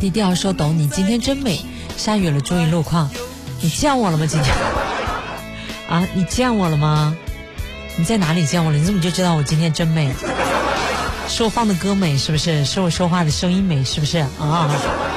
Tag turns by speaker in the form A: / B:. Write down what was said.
A: 低调说懂你今天真美，下雨了注意路况。你见我了吗今天？啊，你见我了吗？你在哪里见我了？你怎么就知道我今天真美？是我放的歌美是不是？是我说话的声音美是不是啊？